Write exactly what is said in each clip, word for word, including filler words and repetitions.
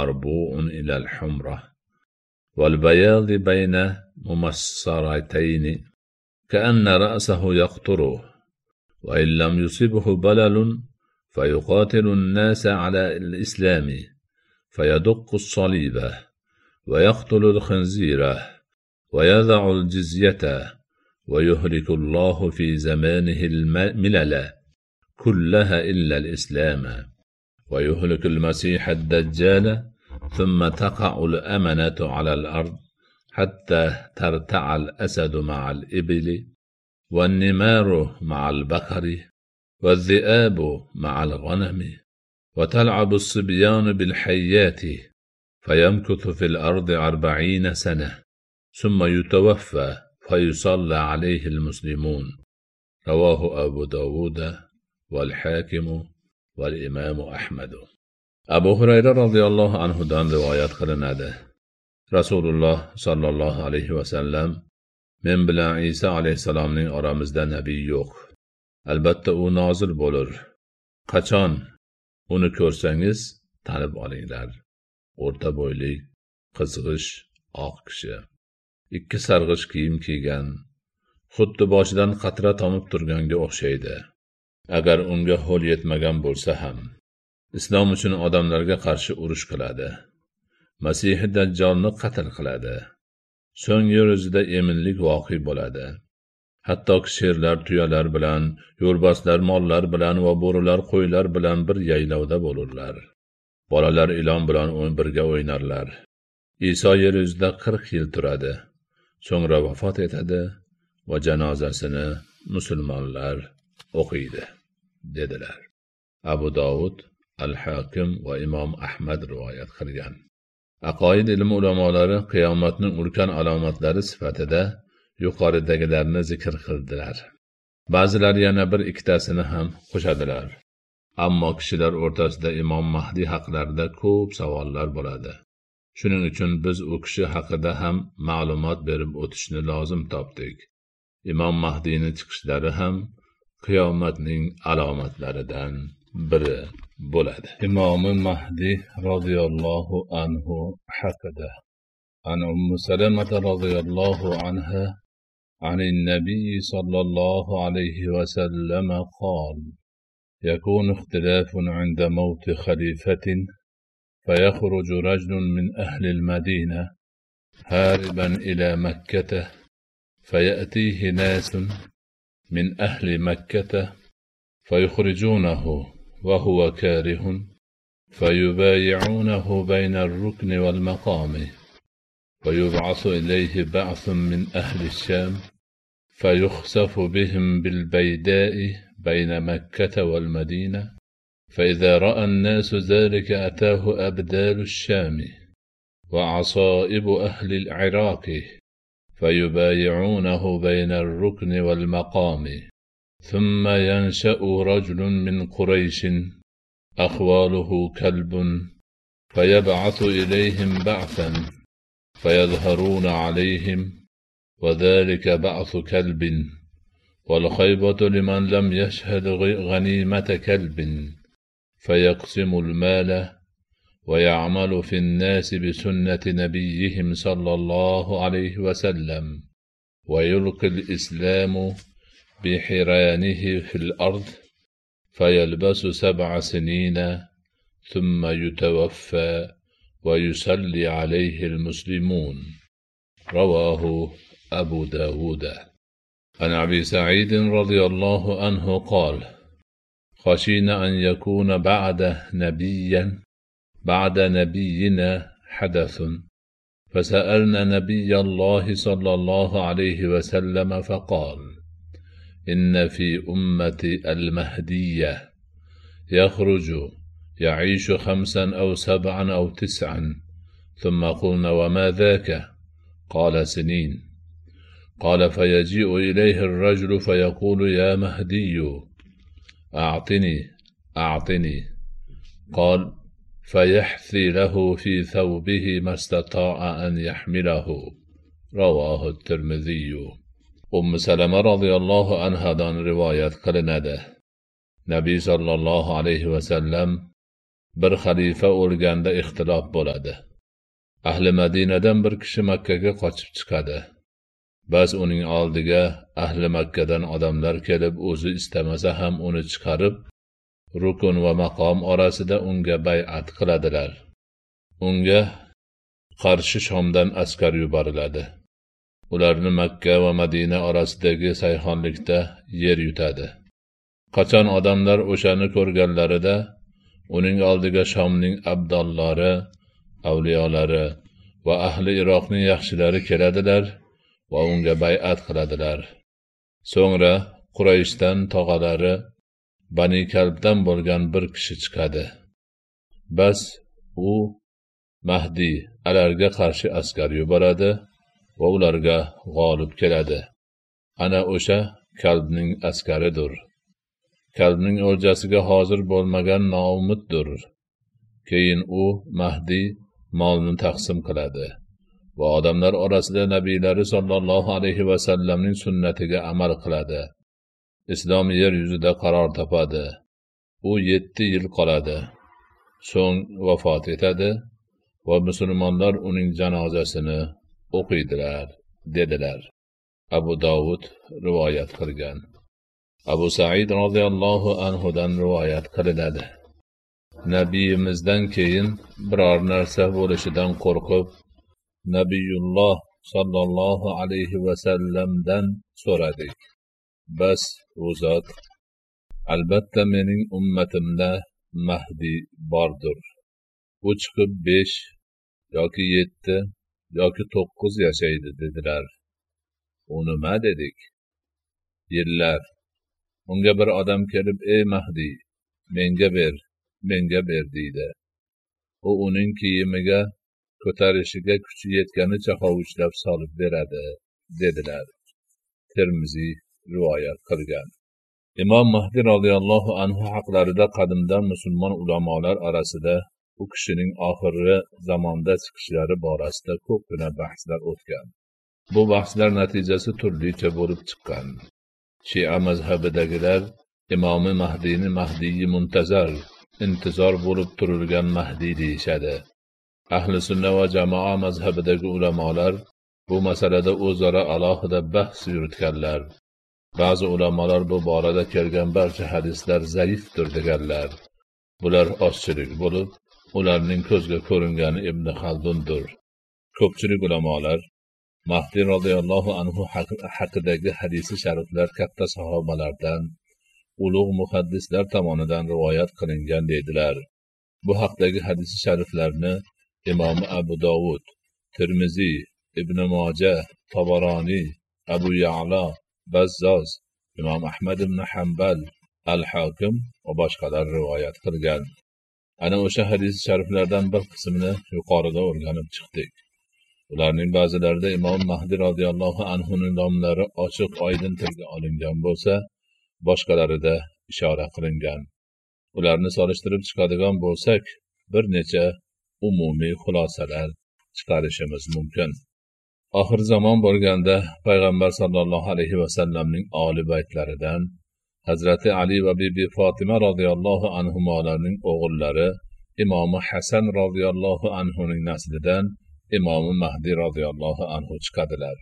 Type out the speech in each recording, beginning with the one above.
مربوع إلى الحمرة، والبياض بين ممصرتين كأن رأسه يقطره، وإن لم يصبه بلل فيقاتل الناس على الإسلام، فيدق الصليب ويقتل الخنزير ويضع الجزية، ويهلك الله في زمانه الملل كلها إلا الإسلام، ويهلك المسيح الدجال، ثم تقع الأمنة على الأرض حتى ترتع الأسد مع الإبل، والنمار مع البقر، والذئاب مع الغنم، وتلعب الصبيان بالحيات، فيمكث في الأرض أربعين سنة، ثم يتوفى فيصلى عليه المسلمون. رواه أبو داود والحاكم والإمام أحمد. أبو هريرة رضي الله عنه دان روايات قلناده. رسول الله صلى الله عليه وسلم: men bilan İsa alayhissalomning oramizda nabiy yo'q. Albatta u nozil bo'lur. Qachon uni ko'rsangiz tanib olinglar. O'rta bo'yli, qizg'ish, oq kishi. Ikki sarg'ish kiyim kiygan, xuddi boshidan qatra tomib turganga o'xshaydi. Agar unga ho'l yetmagan bo'lsa ham, islom uchun odamlarga qarshi urush qiladi. Masih Dajjolni qatl qiladi. So'ng yer yuzida eminlik voqi bo'ladi. Hatto sherlar tuyalar bilan, yo'lbarslar mollar bilan va bo'rilar qo'ylar bilan bir yaylovda bo'lurlar. Bolalar ilon bilan birga o'ynarlar. Iso yer yuzida qirq yil turadi. So'ngra vafot etadi va janozasini musulmonlar o'qiydi, dedilar. Abu Dovud, Al-Hakim va Imom Ahmad rivoyat qilgan. Aqoid ilmi ulamolari qiyomatning ulkan alomatlari sifatida yuqoridagilarni zikr qildilar. Ba'zilar yana bir ikkitasini ham qo'shadilar. Ammo kishilar o'rtasida Imom Mahdi haqlarida ko'p savollar bo'ladi. Shuning uchun biz u kishi haqida ham ma'lumot berib o'tishni lozim topdik. Imom Mahdining chiqishlari ham qiyomatning alomatlaridan biri bo'ladi. Imom Mahdi radhiyallohu anhu haqida an Ummu Salamah radhiyallohu anha عن النبي صلى الله عليه وسلم قال: يكون اختلاف عند موت خليفة، فيخرج رجل من أهل المدينة هاربا إلى مكة، فيأتيه ناس من أهل مكة فيخرجونه وهو كاره، فيبايعونه بين الركن والمقام، ويبعث إليه بعث من أهل الشام، فيخسف بهم بالبيداء بين مكة والمدينة، فإذا رأى الناس ذلك أتاه أبدال الشام وعصائب أهل العراق، فيبايعونه بين الركن والمقام، ثم ينشأ رجل من قريش أخواله كلب، فيبعث إليهم بعثا فيظهرون عليهم، وذلك بعث كلب، والخيبة لمن لم يشهد غنيمة كلب، فيقسم المال ويعمل في الناس بسنة نبيهم صلى الله عليه وسلم، ويلقي الإسلام بحرانه في الأرض، فيلبس سبع سنين ثم يتوفى ويصلي عليه المسلمون. رواه أبو داود. عن أبي سعيد رضي الله عنه قال: خشينا أن يكون بعد نبيا بعد نبينا حدث، فسألنا نبي الله صلى الله عليه وسلم فقال: إن في أمتي المهدية يخرج يعيش خمسا أو سبعا أو تسعا. ثم قلنا: وما ذاك؟ قال: سنين. قال: فيجيء إليه الرجل فيقول: يا مهدي أعطني أعطني. قال: فيحثي له في ثوبه ما استطاع أن يحمله. رواه الترمذي. أم سلمة رضي الله عنها دان رواية قلنده. Nabiy sallallohu alayhi va sallam bir xalifa o'lganda ixtilof bo'ladi. Ahli Madinadan bir kishi Makkaga qochib chiqadi. Bas uning oldiga ahli Makkadan odamlar kelib, o'zi istamasa ham uni chiqarib, rukun va maqom orasida unga bay'at qiladilar. Unga qarshi Shomdan askar yuboriladi. Ularni Makka va Madina orasidagi sayhonlikda yer yutadi. Qachon odamlar o'shani ko'rganlarida uning oldiga Shomning abdollari, avliyolari va ahli Iroqning yaxshilari keladilar va unga bay'at qiladilar. So'ngra Qurayshdan tog'alari Bani Kalbdan bo'lgan bir kishi chiqadi. Bas u Mahdi alarga qarshi askar yuboradi va ularga g'olib keladi. Ana o'sha Kalbning askaridir. Kalbning o'ljasiga hozir bo'lmagan noumiddir. Keyin u Mahdi molni taqsim qiladi va odamlar orasida nabiylari sollallohu alayhi va sallamning sunnatiga amal qiladi. Islom yer yuzida qaror topadi. U yetti yil qoladi. So'ng vafot etadi va musulmonlar uning janozasini o'qiydilar, dedilar. Abu Dovud rivoyat qilgan. Abu Said roziyallohu anhudan rivoyat qilinadi. Nabiyimizdan keyin biror narsa bo'lishidan qo'rqib, Nabiyulloh sallallohu alayhi va sallamdan so'radik. Bas u zot, albatta mening ummatimda Mahdi bordir. U chiqib besh yoki yetti yoki to'qqiz yashaydi, dedilar. U nima dedik? Yillar. Unga bir odam kelib, ey Mahdi, menga ber, menga ber deydi. U uning kiyimiga ko'tarishiga kuchi yetganicha hovuchlab solib beradi, dedilar. Termiziy rivoyat qilgan. Imom Mahdi roziyallohu anhu haqlarida qadimdan musulmon ulamolar orasida u kishining oxirgi zamonda chiqishlari borasida ko'pgina bahslar o'tgan. Bu bahslar natijasi turlicha bo'lib chiqqan. Shia mazhabidagilar Imomi Mahdini Mahdiyi muntazar, intizor bo'lib turilgan Mahdi deyishadi. Ahli sunna va jamoa mazhabidagi ulamolar bu masalada o'zaro alohida bahs yuritganlar. Ba'zi ulamolar bu borada kelgan barcha hadislar zaifdir deganlar. Bular ozchilik bo'lib, ularning ko'zga ko'ringani Ibn Xaldundir. Ko'pchilik ulamolar Mahdi roziyallohu anhu haqidagi hadisi shariflar katta sahobalardan, ulug' muhaddislar tomonidan rivoyat qilingan deydilar. Bu haqdagi hadisi shariflarni Imom Abu Dovud, Termiziy, Ibn Majah, Tabaroniy, Abu Ya'la, Bazzoz, Imom Ahmad ibn Hanbal, Al-Hakim va boshqalar rivoyat qilgan. Ana o'sha hadis shariflardan bir qismini yuqorida o'rganib chiqdik. Ularning ba'zilarida Imom Mahdi roziyallohu anhuning nomlari ochiq oydin tilga olingan bo'lsa, boshqalarida ishora qilingan. Ularni solishtirib chiqadigan bo'lsak, bir necha umumiy xulosalar chiqarishimiz mumkin. Oxir zamon bo'lganda payg'ambar sollallohu alayhi va sallamning oli baytlaridan Hazrati Ali va bibi Fatima roziyallohu anhumolarning o'g'illari Imom Hasan roziyallohu anhuning naslidan Imom Mahdi roziyallohu anhu chiqadilar.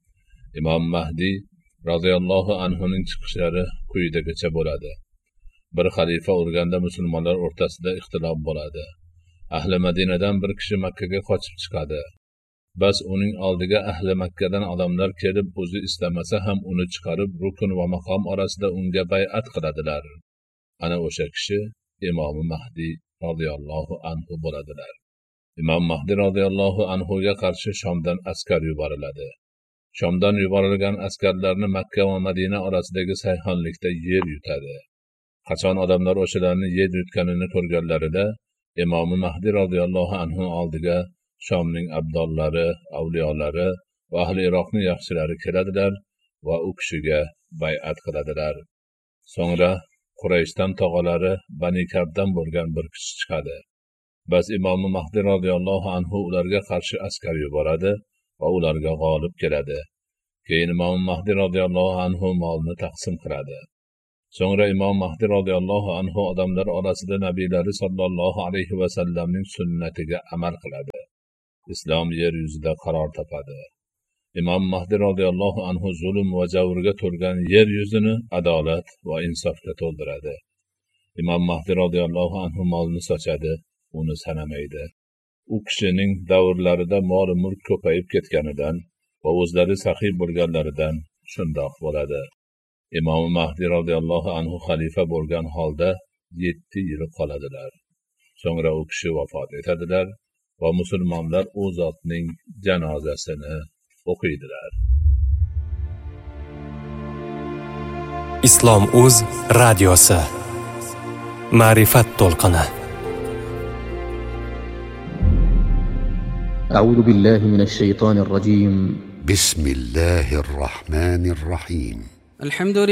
Imom Mahdi roziyallohu anhuning chiqishlari quyidagicha bo'ladi. Bir xalifa o'lganda musulmonlar o'rtasida ixtilof bo'ladi. Ahli Madinadan bir kishi Makkaga qochib chiqadi. Bas uning oldiga ahli Makkadan odamlar kelib, o'zi istamasa ham uni chiqarib, rukun va maqom orasida unga bay'at qiladilar. Ana o'sha kishi Imom Mahdi roziyallohu anhu bo'ladilar. Imom Mahdi roziyallohu anhuga qarshi Shomdan askar yuboriladi. Shomdan yuborilgan askarlarni Makka va Madina orasidagi sayhonlikda yer yutadi. Qachon odamlar o'shalarni yer yutganini ko'rganlarida, Imom Mahdi roziyallohu anhu oldiga Shomning abdollari, avliyolari va ahli Iroqning yaxshilari keladilar va u kishiga bay'at qiladilar. So'ngra Qurayshdan tog'alari Bani Kalbdan bo'lgan bir kishi chiqadi. Bas Imom Mahdi roziyallohu anhu ularga qarshi askar yuboradi va ularga g'olib keladi. Keyin Imom Mahdi roziyallohu anhu molni taqsim qiladi. Sonra İmam Mahdi radıyallahu anhu odamlar orasida Nabiylari sallallohu alayhi va sallamning sunnatiga amal qiladi. Islom yer yuzida qaror topadi. İmam Mahdi radıyallahu anhu zulm va javrga to'lgan yer yuzini adolat va insofga to'ldiradi. İmam Mahdi radıyallahu anhu molni sochadi, uni sanamaydi. U kishining davrlarida mol mulk ko'payib ketganidan va o'zlari saxiy bo'lganlaridan shundoq bo'ladi. İmam Mahdi radıyallahu anhu xalifa bo'lgan holda yetti yil qoladilar. So'ngra u kishi vafot etadilar va musulmonlar u zotning janozasini o'qiydilar. Islom Uz radiosi Ma'rifat to'lqini. أعوذ بالله من الشيطان الرجيم. بسم الله الرحمن الرحيم. الحمد